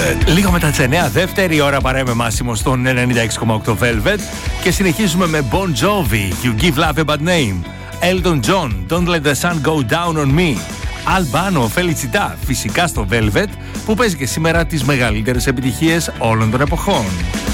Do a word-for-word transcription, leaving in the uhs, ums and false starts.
Velvet. Λίγο μετά τις εννιά, δεύτερη ώρα παρέμε Μάσιμο στον ενενήντα έξι κόμμα οκτώ Velvet και συνεχίζουμε με Bon Jovi, You Give Love a Bad Name, Elton John, Don't Let the Sun Go Down on Me, Albano, Felicita, φυσικά στο Velvet που παίζει και σήμερα τις μεγαλύτερες επιτυχίες όλων των εποχών.